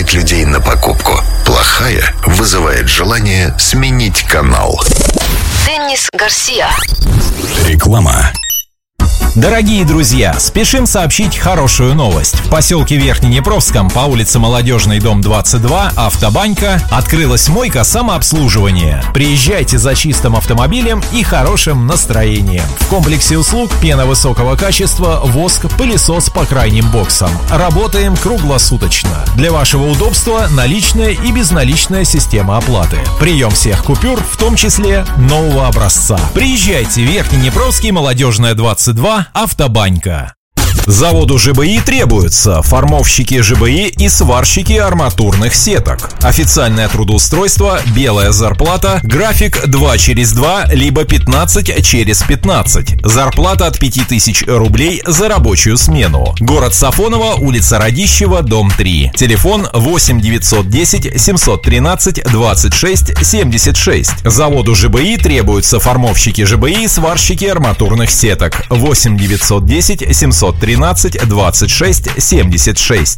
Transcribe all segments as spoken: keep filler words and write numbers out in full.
толкает людей на покупку. Плохая вызывает желание сменить канал. Деннис Гарсия. Реклама. Дорогие друзья, спешим сообщить хорошую новость. В поселке Верхнеднепровском по улице Молодежный, дом двадцать два, Автобанька, открылась мойка самообслуживания. Приезжайте за чистым автомобилем и хорошим настроением. В комплексе услуг пена высокого качества, воск, пылесос по крайним боксам. Работаем круглосуточно. Для вашего удобства наличная и безналичная система оплаты. Прием всех купюр, в том числе нового образца. Приезжайте в Верхнеднепровский, Молодежная, двадцать два, Автобанька. Заводу ЖБИ требуются формовщики ЖБИ и сварщики арматурных сеток. Официальное трудоустройство, белая зарплата, график два через два, либо пятнадцать через пятнадцать. Зарплата от пяти тысяч рублей за рабочую смену. Город Сафоново, улица Радищева, дом три. Телефон восемь девятьсот десять семьсот тринадцать двадцать шесть семьдесят шесть. Заводу ЖБИ требуются формовщики ЖБИ и сварщики арматурных сеток. восемь девятьсот десять семьсот тринадцать двадцать шесть семьдесят шесть.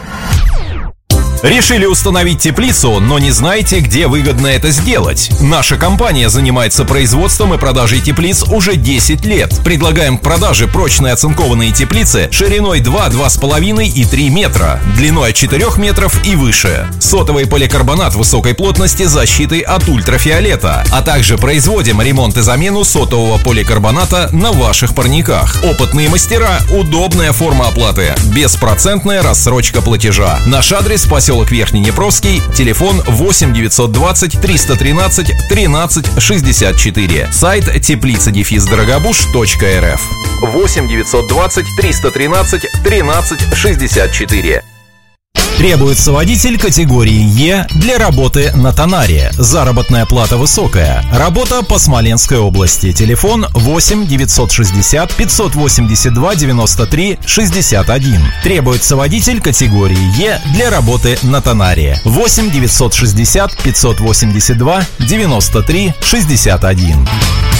Решили установить теплицу, но не знаете, где выгодно это сделать? Наша компания занимается производством и продажей теплиц уже десять лет. Предлагаем к продаже прочные оцинкованные теплицы шириной два, два с половиной и три метра, длиной от четырёх метров и выше. Сотовый поликарбонат высокой плотности с защитой от ультрафиолета, а также производим ремонт и замену сотового поликарбоната на ваших парниках. Опытные мастера, удобная форма оплаты, беспроцентная рассрочка платежа. Наш адрес — поселок Верхнеднепровский, телефон восемь девятьсот двадцать триста тринадцать тринадцать шестьдесят четыре, сайт теплица дефис дорогобуж точка рф. восемь девятьсот двадцать триста тринадцать тринадцать шестьдесят четыре. Требуется водитель категории Е для работы на тонаре. Заработная плата высокая. Работа по Смоленской области. Телефон восемь девятьсот шестьдесят пятьсот восемьдесят два девяносто три шестьдесят один. Требуется водитель категории Е для работы на тонаре. восемь девятьсот шестьдесят пятьсот восемьдесят два девяносто три шестьдесят один.